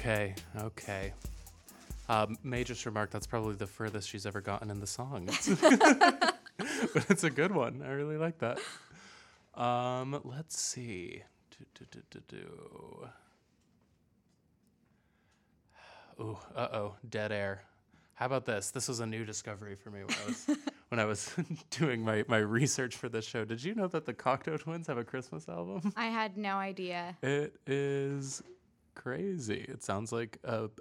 Okay. May just remark that's probably the furthest she's ever gotten in the song. But it's a good one. I really like that. Let's see. Ooh, dead air. How about this? This was a new discovery for me when I was doing my research for this show. Did you know that the Cocteau Twins have a Christmas album? I had no idea. It is crazy. It sounds like a